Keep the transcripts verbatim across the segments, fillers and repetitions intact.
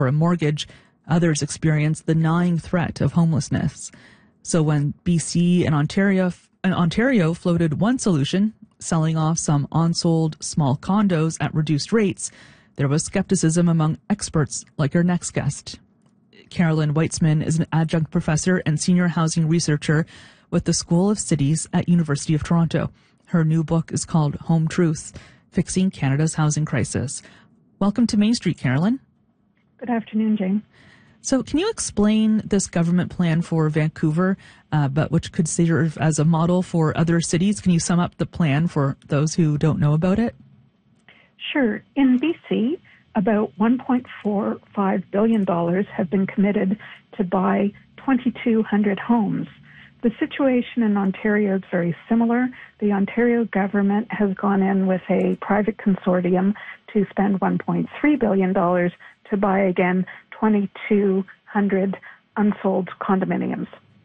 or a mortgage. Others experience the gnawing threat of homelessness. So when B C and Ontario, and Ontario floated one solution, selling off some unsold small condos at reduced rates, there was skepticism among experts like our next guest. Carolyn Weitzman is an adjunct professor and senior housing researcher with the School of Cities at University of Toronto. Her new book is called Home Truths: Fixing Canada's Housing Crisis. Welcome to Main Street, Carolyn. Good afternoon, Jane. So can you explain this government plan for Vancouver, uh, but which could serve as a model for other cities? Can you sum up the plan for those who don't know about it? Sure. In B C, about one point four five billion dollars have been committed to buy twenty-two hundred homes. The situation in Ontario is very similar. The Ontario government has gone in with a private consortium to spend one point three billion dollars to buy, again, twenty-two hundred unsold condominiums.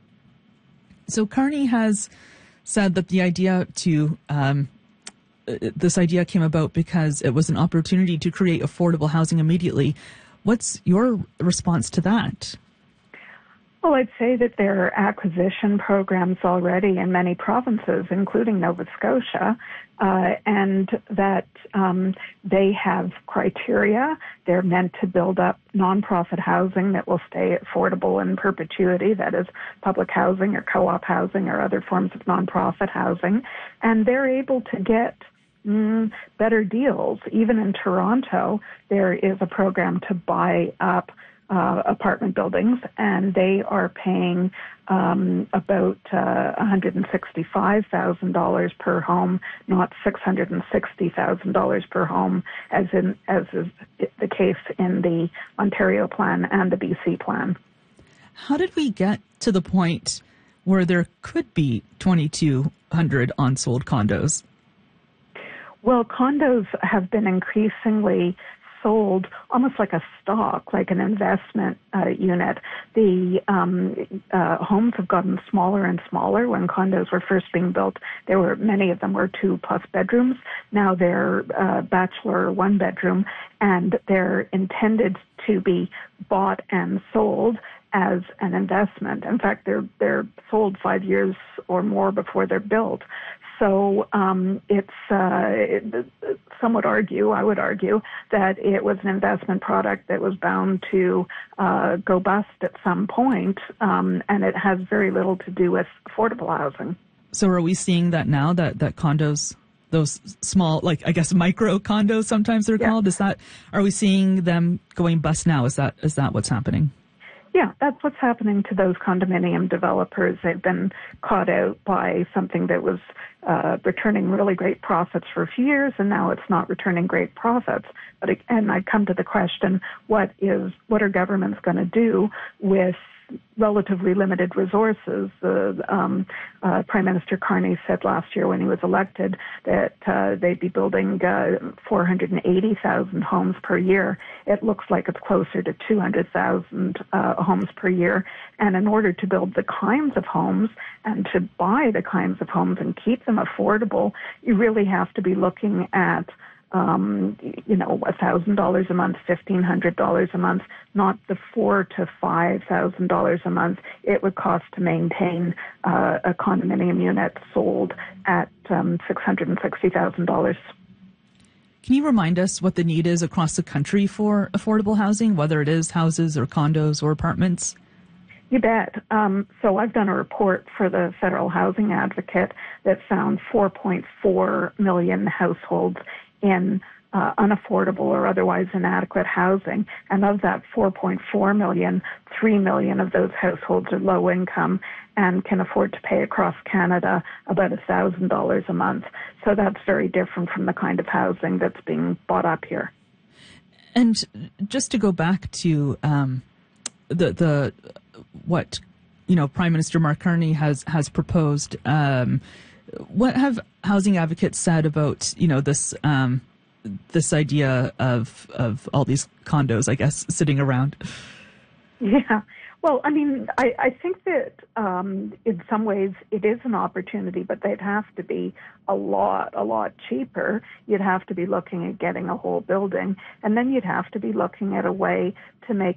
So Carney has said that the idea to um, this idea came about because it was an opportunity to create affordable housing immediately. What's your response to that? Well, I'd say that there are acquisition programs already in many provinces, including Nova Scotia, uh, and that um, they have criteria. They're meant to build up nonprofit housing that will stay affordable in perpetuity, that is public housing or co-op housing or other forms of nonprofit housing, and they're able to get mm, better deals. Even in Toronto, there is a program to buy up Uh, apartment buildings, and they are paying um, about uh, one hundred sixty-five thousand dollars per home, not six hundred sixty thousand dollars per home, as in as is the case in the Ontario plan and the B C plan. How did we get to the point where there could be twenty-two hundred unsold condos? Well, condos have been increasingly sold almost like a stock, like an investment uh, unit. The um, uh, homes have gotten smaller and smaller. When condos were first being built, there were many of them were two plus bedrooms. Now they're uh, bachelor one bedroom, and they're intended to be bought and sold as an investment. In fact, they're they're sold five years or more before they're built. So um, it's uh, it, some would argue, I would argue, that it was an investment product that was bound to uh, go bust at some point, um, and it has very little to do with affordable housing. So are we seeing that now, that, that condos, those small, like I guess micro condos sometimes they're yeah. called, is that, are we seeing them going bust now? Is that is that what's happening? Yeah, that's what's happening to those condominium developers. They've been caught out by something that was uh, returning really great profits for a few years, and now it's not returning great profits. But again, I come to the question: what is what are governments going to do with relatively limited resources? Uh, um, uh, Prime Minister Carney said last year when he was elected that uh, they'd be building uh, four hundred eighty thousand homes per year. It looks like it's closer to two hundred thousand uh, homes per year. And in order to build the kinds of homes and to buy the kinds of homes and keep them affordable, you really have to be looking at Um, you know, one thousand dollars a month, fifteen hundred dollars a month, not the four thousand to five thousand dollars a month it would cost to maintain uh, a condominium unit sold at um, six hundred sixty thousand dollars. Can you remind us what the need is across the country for affordable housing, whether it is houses or condos or apartments? You bet. Um, so I've done a report for the Federal Housing Advocate that found four point four million households in uh, unaffordable or otherwise inadequate housing. And of that four point four million, three million of those households are low income and can afford to pay across Canada about one thousand dollars a month. So that's very different from the kind of housing that's being bought up here. And just to go back to um, the the what you know Prime Minister Mark Carney has has proposed. Um, What have housing advocates said about, you know, this um, this idea of of all these condos, I guess, sitting around? Yeah. Well, I mean, I, I think that um, in some ways it is an opportunity, but they'd have to be a lot, a lot cheaper. You'd have to be looking at getting a whole building, and then you'd have to be looking at a way to make